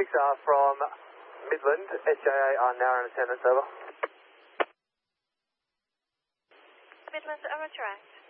6R from Midland, SJA on narrow attendance, over. Midland, over track.